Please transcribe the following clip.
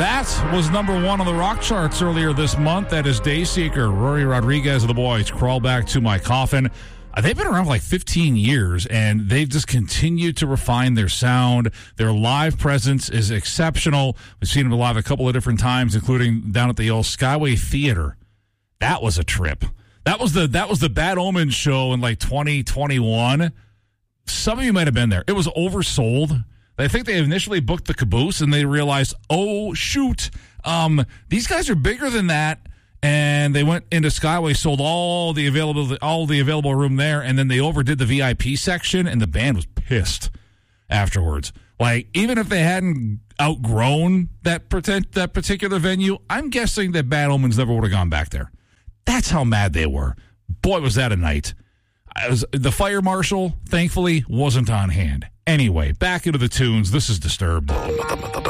That was number one on the rock charts earlier this month. That is Dayseeker, Rory Rodriguez of the Boys, Crawl Back to My Coffin. They've been around for like 15 years, and they've just continued to refine their sound. Their live presence is exceptional. We've seen them live a couple of different times, including down at the old Skyway Theater. That was a trip. That was the Bad Omens show in like 2021. Some of you might have been there. It was oversold. I think they initially booked the Caboose, and they realized, oh, shoot, these guys are bigger than that. And they went into Skyway, sold all the available room there, and then they overdid the VIP section, and the band was pissed afterwards. Like, even if they hadn't outgrown that particular venue, I'm guessing that Bad Omens never would have gone back there. That's how mad they were. Boy, was that a night. The fire marshal, thankfully, wasn't on hand. Anyway, back into the tunes. This is Disturbed.